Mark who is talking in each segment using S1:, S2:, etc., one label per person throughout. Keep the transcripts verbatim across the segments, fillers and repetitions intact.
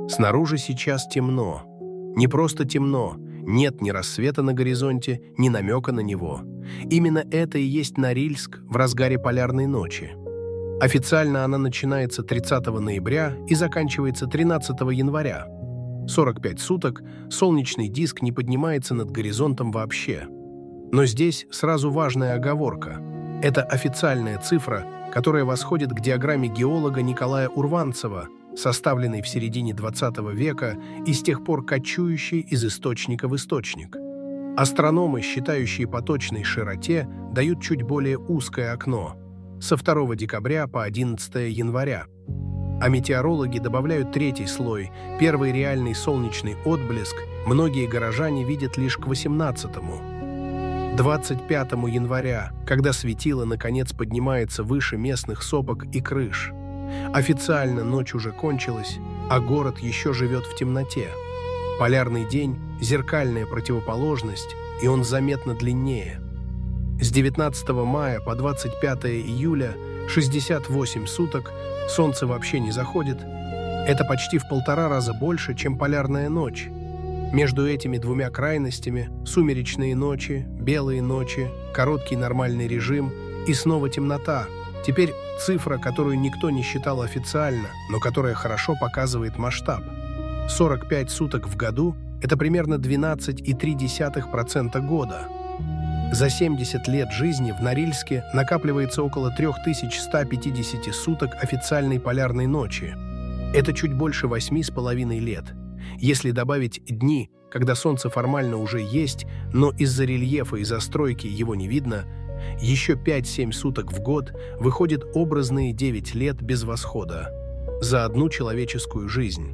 S1: Снаружи сейчас темно. Не просто темно, нет ни рассвета на горизонте, ни намека на него. Именно это и есть Норильск в разгаре полярной ночи. Официально она начинается тридцатого ноября и заканчивается тринадцатого января. сорок пять суток солнечный диск не поднимается над горизонтом вообще. Но здесь сразу важная оговорка. Это официальная цифра, которая восходит к диаграмме геолога Николая Урванцева, составленной в середине двадцатого века и с тех пор кочующей из источника в источник. Астрономы, считающие по точной широте, дают чуть более узкое окно – со второго декабря по одиннадцатое января. А метеорологи добавляют третий слой, первый реальный солнечный отблеск многие горожане видят лишь к восемнадцатому. двадцать пятого января, когда светило наконец поднимается выше местных сопок и крыш. Официально ночь уже кончилась, а город еще живет в темноте. Полярный день – зеркальная противоположность, и он заметно длиннее. С девятнадцатого мая по двадцать пятое июля шестьдесят восемь суток солнце вообще не заходит. Это почти в полтора раза больше, чем полярная ночь. Между этими двумя крайностями – сумеречные ночи, белые ночи, короткий нормальный режим и снова темнота. Теперь цифра, которую никто не считал официально, но которая хорошо показывает масштаб. сорок пять суток в году – это примерно двенадцать целых три десятых процента года. За семьдесят лет жизни в Норильске накапливается около три тысячи сто пятьдесят суток официальной полярной ночи. Это чуть больше восьми с половиной лет. Если добавить дни, когда солнце формально уже есть, но из-за рельефа и застройки его не видно, еще пять-семь суток в год выходит образные девять лет без восхода. За одну человеческую жизнь.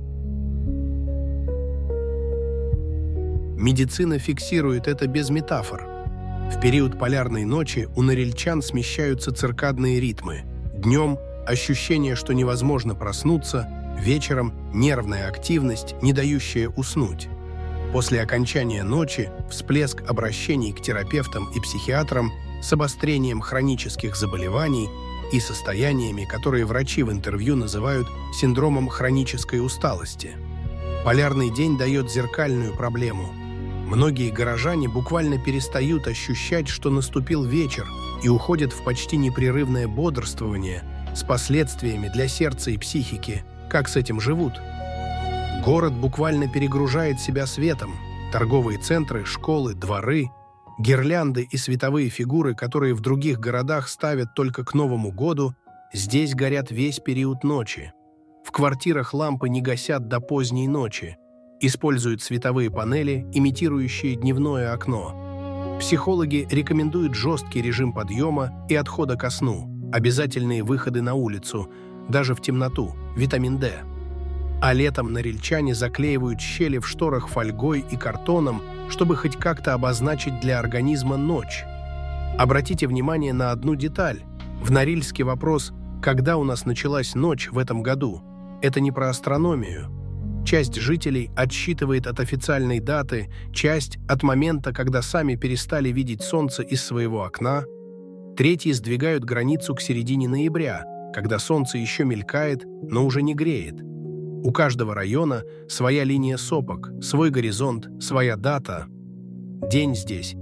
S1: Медицина фиксирует это без метафор. В период полярной ночи у норильчан смещаются циркадные ритмы. Днем – ощущение, что невозможно проснуться, вечером – нервная активность, не дающая уснуть. После окончания ночи – всплеск обращений к терапевтам и психиатрам с обострением хронических заболеваний и состояниями, которые врачи в интервью называют синдромом хронической усталости. Полярный день дает зеркальную проблему. Многие горожане буквально перестают ощущать, что наступил вечер, и уходят в почти непрерывное бодрствование с последствиями для сердца и психики. Как с этим живут? Город буквально перегружает себя светом. Торговые центры, школы, дворы, гирлянды и световые фигуры, которые в других городах ставят только к Новому году, здесь горят весь период ночи. В квартирах лампы не гасят до поздней ночи. Используют световые панели, имитирующие дневное окно. Психологи рекомендуют жесткий режим подъема и отхода ко сну, обязательные выходы на улицу, даже в темноту, витамин дэ. А летом норильчане заклеивают щели в шторах фольгой и картоном, чтобы хоть как-то обозначить для организма ночь. Обратите внимание на одну деталь. В Норильске вопрос «Когда у нас началась ночь в этом году?» Это не про астрономию. Часть жителей отсчитывает от официальной даты, часть – от момента, когда сами перестали видеть солнце из своего окна, третьи сдвигают границу к середине ноября, когда солнце еще мелькает, но уже не греет. У каждого района своя линия сопок, свой горизонт, своя дата. День здесь